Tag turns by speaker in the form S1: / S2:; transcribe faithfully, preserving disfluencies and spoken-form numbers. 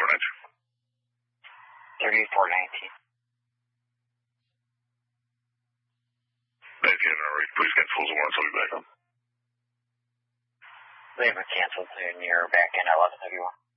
S1: thirty-four nineteen.
S2: thirty-four nineteen.
S1: If you haven't already, please cancel the warrants. I'll be back on.
S2: We haven't canceled, so you're back in at eleven thirty-one.